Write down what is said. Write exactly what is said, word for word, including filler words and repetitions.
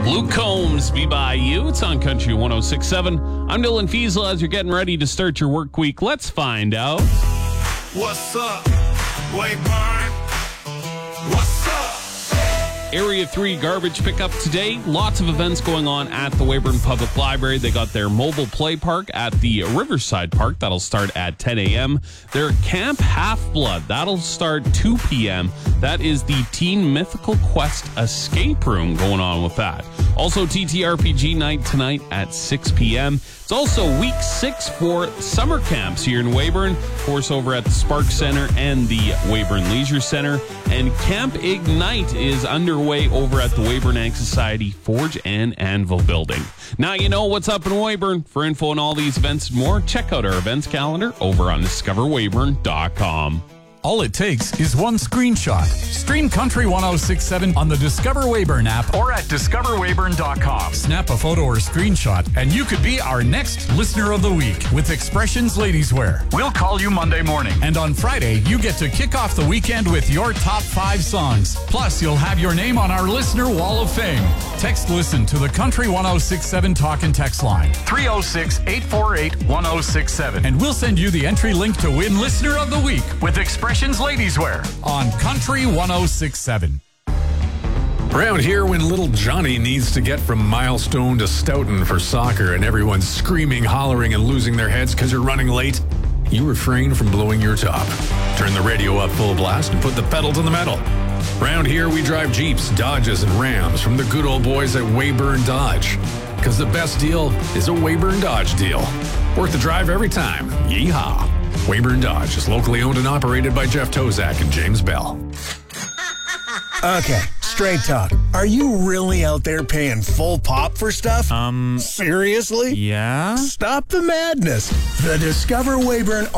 Luke Combs, Be By You. It's on Country one oh six point seven. I'm Dylan Fiesel. As you're getting ready to start your work week, let's find out. What's up, Wayburn? What's up? Area three garbage pickup today. Lots of events going on at the Weyburn Public Library. They got their mobile play park at the Riverside Park. That'll start at ten a.m. Their Camp Half-Blood. That'll start two p.m. That is the Teen Mythical Quest escape room going on with that. Also, T T R P G night tonight at six p.m. It's also week six for summer camps here in Weyburn. Of course, over at the Spark Center and the Weyburn Leisure Center. And Camp Ignite is underway over at the Weyburn Ag Society Forge and Anvil Building. Now you know what's up in Weyburn. For info on all these events and more, check out our events calendar over on discover weyburn dot com. All it takes is one screenshot. Stream Country one oh six point seven on the Discover Weyburn app or at discover weyburn dot com. Snap a photo or screenshot, and you could be our next Listener of the Week with Expressions Ladies Wear. We'll call you Monday morning. And on Friday, you get to kick off the weekend with your top five songs. Plus, you'll have your name on our Listener Wall of Fame. Text LISTEN to the Country one oh six point seven talk and text line three oh six, eight four eight, one oh six seven. And we'll send you the entry link to win Listener of the Week with Expressions Ladies Wear on Country one oh six point seven. Around here, when little Johnny needs to get from Milestone to Stoughton for soccer and everyone's screaming, hollering, and losing their heads because you're running late, you refrain from blowing your top. Turn the radio up full blast and put the pedal to the metal. Around here, we drive Jeeps, Dodges, and Rams from the good old boys at Weyburn Dodge. Because the best deal is a Weyburn Dodge deal. Worth the drive every time. Yeehaw. Weyburn Dodge is locally owned and operated by Jeff Tozak and James Bell. Okay, straight talk. Are you really out there paying full pop for stuff? Um, Seriously? yeah? Stop the madness. The Discover Weyburn